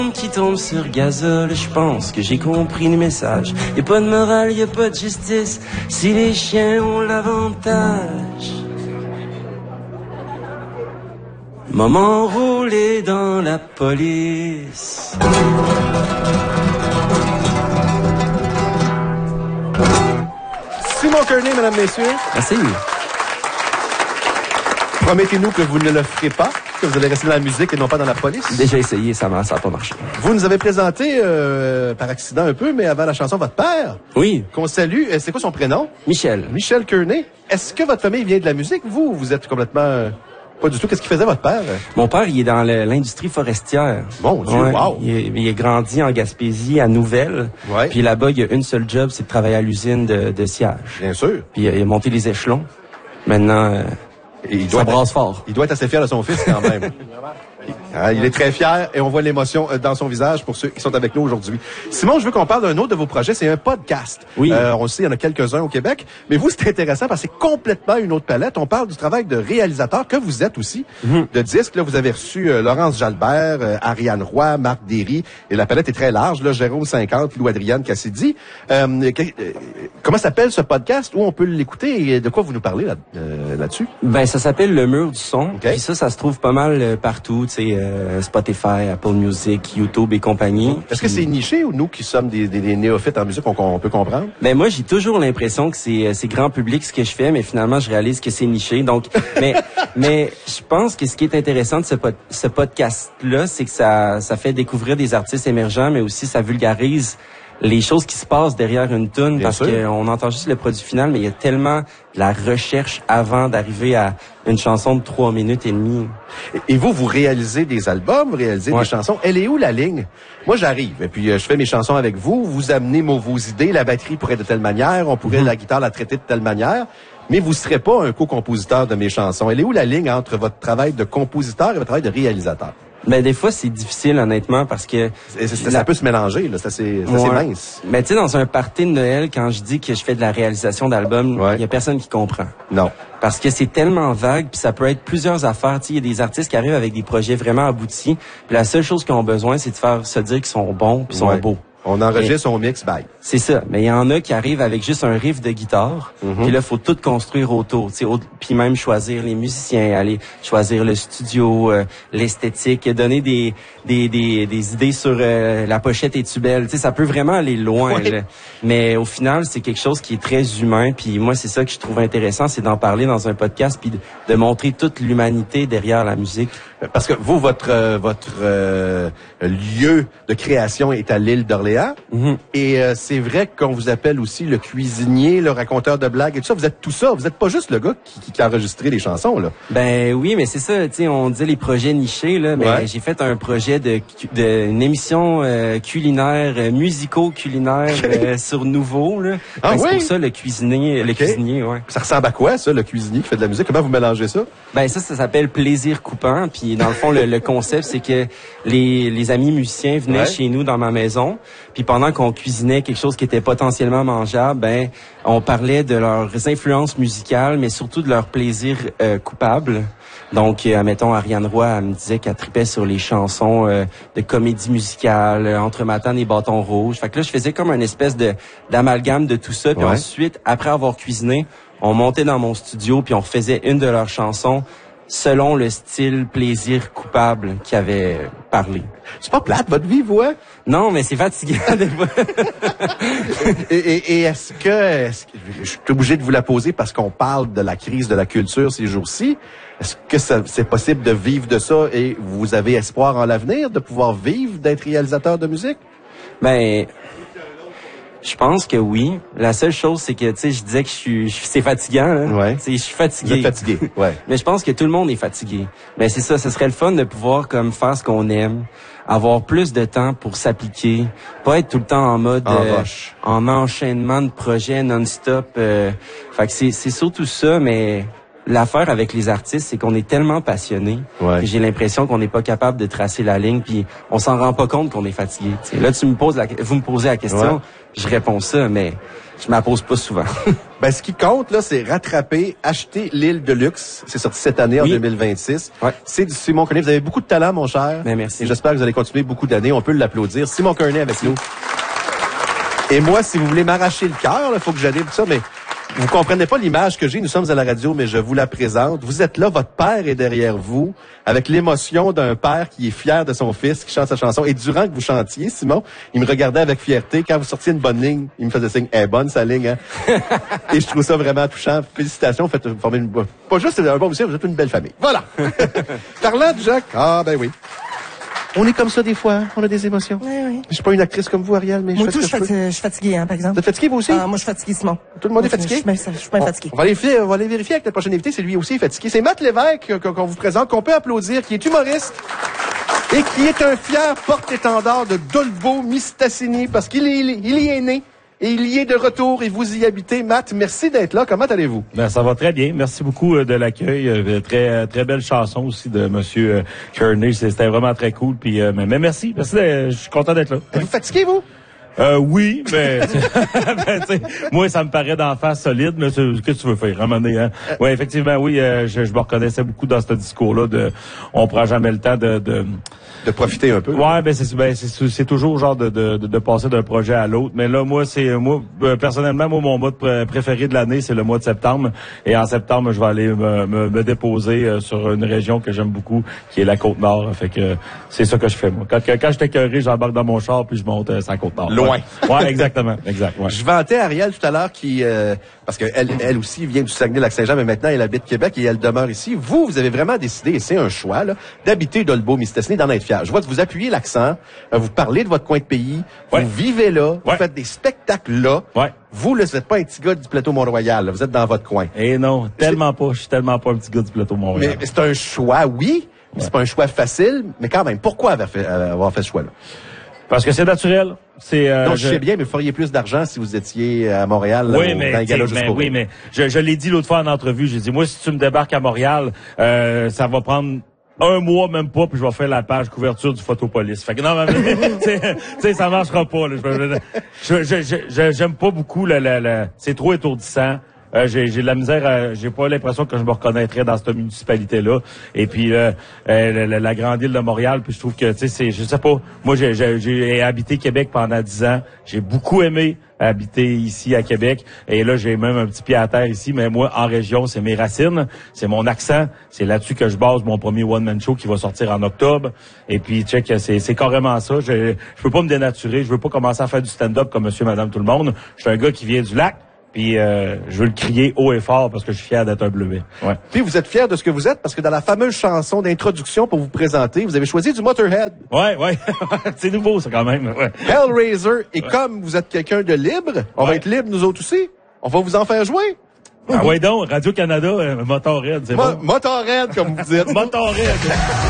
qui tombe sur gazole, je pense que j'ai compris le message. Y a pas de morale, y a pas de justice, si les chiens ont l'avantage. Maman roulé dans la police. Simon Kearney, mesdames, messieurs. Merci. Promettez-nous que vous ne le ferez pas, que vous allez rester dans la musique et non pas dans la police. Déjà essayé, ça n'a pas marché. Vous nous avez présenté, par accident un peu, mais avant la chanson, votre père. Oui. Qu'on salue. C'est quoi son prénom? Michel. Michel Kearney. Est-ce que votre famille vient de la musique? Vous êtes complètement... Pas du tout. Qu'est-ce qu'il faisait, votre père? Mon père, il est dans l'industrie forestière. Mon Dieu, ouais, wow! Il est grandi en Gaspésie, à Nouvelle. Ouais. Puis là-bas, il a une seule job, c'est de travailler à l'usine de sciage. Bien sûr. Puis il a monté les échelons. Maintenant, ça brasse fort. Il doit être assez fier de son fils, quand même. Il est très fier et on voit l'émotion dans son visage pour ceux qui sont avec nous aujourd'hui. Simon, je veux qu'on parle d'un autre de vos projets. C'est un podcast. Oui. On le sait, il y en a quelques-uns au Québec. Mais vous, c'est intéressant parce que c'est complètement une autre palette. On parle du travail de réalisateur que vous êtes aussi, de disques. Là, vous avez reçu Laurence Jalbert, Ariane Roy, Marc Derry. Et la palette est très large. Là, Jérôme 50, Lou-Adrienne Cassidy. Comment s'appelle ce podcast? Où on peut l'écouter et de quoi vous nous parlez là-dessus? Ben, ça s'appelle Le Mur du Son. Okay. Puis ça se trouve pas mal partout. Tu sais, Spotify, Apple Music, YouTube et compagnie. Est-ce que c'est niché ou nous qui sommes des néophytes en musique, on peut comprendre? Ben moi, j'ai toujours l'impression que c'est grand public ce que je fais, mais finalement, je réalise que c'est niché. Donc, mais je pense que ce qui est intéressant de ce podcast-là, c'est que ça fait découvrir des artistes émergents, mais aussi ça vulgarise les choses qui se passent derrière une toune, parce qu'on entend juste le produit final, mais il y a tellement de la recherche avant d'arriver à une chanson de 3 minutes et demie. Et vous réalisez des albums, vous réalisez des chansons. Elle est où la ligne? Moi, j'arrive et puis je fais mes chansons avec vous. Vous amenez vos idées. La batterie pourrait être de telle manière, on pourrait la guitare la traiter de telle manière. Mais vous serez pas un co-compositeur de mes chansons. Elle est où la ligne entre votre travail de compositeur et votre travail de réalisateur? Ben des fois c'est difficile honnêtement parce que ça peut se mélanger là, c'est assez mince. Mais tu sais, dans un party de Noël, quand je dis que je fais de la réalisation d'albums, il y a personne qui comprend. Non. Parce que c'est tellement vague, puis ça peut être plusieurs affaires. Tu sais, il y a des artistes qui arrivent avec des projets vraiment aboutis, puis la seule chose qu'ils ont besoin, c'est de faire se dire qu'ils sont bons puis sont beaux. On enregistre, on mixe, bye. C'est ça. Mais il y en a qui arrivent avec juste un riff de guitare. Puis là, faut tout construire autour. Puis même choisir les musiciens, aller choisir le studio, l'esthétique, donner des idées sur la pochette est-tu belle. Tu sais, ça peut vraiment aller loin. Là. Mais au final, c'est quelque chose qui est très humain. Puis moi, c'est ça que je trouve intéressant, c'est d'en parler dans un podcast, puis de montrer toute l'humanité derrière la musique. Parce que vous, votre lieu de création est à l'île d'Orléans. Et c'est vrai qu'on vous appelle aussi le cuisinier, le raconteur de blagues et tout ça. Vous êtes tout ça. Vous êtes pas juste le gars qui a enregistré les chansons, là. Ben oui, mais c'est ça. Tu sais, on disait les projets nichés, là. Mais j'ai fait un projet une émission culinaire, musico-culinaire sur Nouveau, là. Ah c'est pour ça le cuisinier, cuisinier, ouais. Ça ressemble à quoi, ça, le cuisinier qui fait de la musique? Comment vous mélangez ça? Ben ça s'appelle Plaisir coupant. Puis dans le fond, le concept, c'est que les amis musiciens venaient chez nous dans ma maison. Puis pendant qu'on cuisinait quelque chose qui était potentiellement mangeable, ben on parlait de leurs influences musicales, mais surtout de leur plaisir coupable. Donc, admettons, Ariane Roy, elle me disait qu'elle tripait sur les chansons de comédie musicale, Entre Matane et Bâton Rouge. Fait que là, je faisais comme une espèce d'amalgame de tout ça. Puis ensuite, après avoir cuisiné, on montait dans mon studio, puis on faisait une de leurs chansons selon le style plaisir coupable qu'il avait parlé. C'est pas plate, votre vie, vous, hein? Non, mais c'est fatigant des fois. Et est-ce que je suis obligé de vous la poser parce qu'on parle de la crise de la culture ces jours-ci? Est-ce que c'est possible de vivre de ça et vous avez espoir en l'avenir de pouvoir vivre d'être réalisateur de musique? Ben, je pense que oui. La seule chose, c'est que, tu sais, je disais que c'est fatigant, hein. Tu sais, je suis fatigué. Vous êtes fatigué, Mais je pense que tout le monde est fatigué. Mais c'est ça, ce serait le fun de pouvoir, comme, faire ce qu'on aime, avoir plus de temps pour s'appliquer, pas être tout le temps en mode, en enchaînement de projets non-stop. Fait que c'est surtout ça, mais l'affaire avec les artistes, c'est qu'on est tellement passionnés que j'ai l'impression qu'on n'est pas capable de tracer la ligne, puis on s'en rend pas compte qu'on est fatigué. T'sais. Là, vous me posez la question, je réponds ça, mais je m'en pose pas souvent. Ben, ce qui compte, là, c'est rattraper, acheter l'île de luxe. C'est sorti cette année, en 2026. Ouais. C'est du Simon Kearney. Vous avez beaucoup de talent, mon cher. Ben, merci. Et j'espère que vous allez continuer beaucoup d'années. On peut l'applaudir. Simon Kearney avec nous. Et moi, si vous voulez m'arracher le cœur, il faut que j'arrive tout ça, mais vous comprenez pas l'image que j'ai. Nous sommes à la radio, mais je vous la présente. Vous êtes là, votre père est derrière vous, avec l'émotion d'un père qui est fier de son fils, qui chante sa chanson. Et durant que vous chantiez, Simon, il me regardait avec fierté. Quand vous sortiez une bonne ligne, il me faisait signe, « Eh, bonne sa ligne, hein? » Et je trouve ça vraiment touchant. Félicitations, vous faites former une... Pas juste un bon musicien, vous êtes une belle famille. Voilà! Parlant de Jacques, ben oui. On est comme ça des fois, on a des émotions. Oui. Je suis pas une actrice comme vous, Ariel, mais moi je suis fatiguée, par exemple. Vous êtes fatiguée, vous aussi? Moi, je suis fatiguée, Simon. Tout le monde est fatigué? Je suis pas fatiguée. On va aller vérifier avec notre prochain invité, c'est lui aussi fatigué. C'est Matt Lévesque qu'on vous présente, qu'on peut applaudir, qui est humoriste et qui est un fier porte-étendard de Dolbeau-Mistassini, parce qu'il y est né. Et il y est de retour et vous y habitez. Matt, merci d'être là. Comment allez-vous? Ben, ça va très bien. Merci beaucoup de l'accueil. Très belle chanson aussi de Monsieur Kearney. C'était vraiment très cool. Puis, mais merci. Merci. Je suis content d'être là. Êtes-vous fatigué, vous? Oui, mais moi, ça me paraît d'en face solide, mais qu'est-ce que tu veux faire, ramener, hein? Ouais, effectivement, oui, je me reconnaissais beaucoup dans ce discours-là de on prend jamais le temps de profiter un peu. Ouais, c'est toujours genre de passer d'un projet à l'autre. Mais là, moi, personnellement, mon mois préféré de l'année, c'est le mois de septembre. Et en septembre, je vais aller me déposer sur une région que j'aime beaucoup, qui est la Côte-Nord. Fait que c'est ça que je fais, moi. Quand j'étais écœuré, j'embarque dans mon char puis je monte sur la Côte-Nord. Loin. Ouais, exactement. Exact. Ouais. Je vantais Ariel tout à l'heure qui, parce que elle aussi vient du Saguenay-Lac-Saint-Jean, mais maintenant elle habite Québec et elle demeure ici. Vous avez vraiment décidé, et c'est un choix, là, d'habiter Dolbeau-Mistassini, d'en être fier. Je vois que vous appuyez l'accent, vous parlez de votre coin de pays, vous vivez là, vous faites des spectacles là. Ouais. Vous, là, vous n'êtes pas un petit gars du plateau Mont-Royal, là, vous êtes dans votre coin. Eh non, tellement pas. Je suis tellement pas un petit gars du plateau Mont-Royal. Mais c'est un choix, oui. Ouais. C'est pas un choix facile, mais quand même, pourquoi avoir fait ce choix-là? Parce que c'est naturel. Non, je sais bien, mais vous feriez plus d'argent si vous étiez à Montréal, dans les galas jusqu'au bout. Oui, mais je l'ai dit l'autre fois en entrevue. J'ai dit, moi, si tu me débarques à Montréal, ça va prendre un mois, même pas, puis je vais faire la page couverture du Photopolis. Fait que non, mais ça marchera pas. J'aime pas beaucoup c'est trop étourdissant. J'ai de la misère, j'ai pas l'impression que je me reconnaîtrais dans cette municipalité-là. Et puis la grande île de Montréal, puis je trouve que je sais pas. Moi, j'ai habité Québec pendant 10 ans. J'ai beaucoup aimé habiter ici à Québec. Et là, j'ai même un petit pied à terre ici. Mais moi, en région, c'est mes racines, c'est mon accent. C'est là-dessus que je base mon premier one-man show qui va sortir en octobre. Et puis, check, c'est carrément ça. Je peux pas me dénaturer. Je veux pas commencer à faire du stand-up comme monsieur, madame, tout le monde. Je suis un gars qui vient du lac. Puis je veux le crier haut et fort parce que je suis fier d'être un bleuet. Ouais. Puis vous êtes fier de ce que vous êtes parce que dans la fameuse chanson d'introduction pour vous présenter, vous avez choisi du Motorhead. Ouais. C'est nouveau ça quand même. Ouais. Hellraiser. Et comme vous êtes quelqu'un de libre, on va être libre nous autres aussi. On va vous en faire jouer. Ah ouais donc, Radio-Canada, Motorhead, c'est bon. Motorhead, comme vous dites. Motorhead.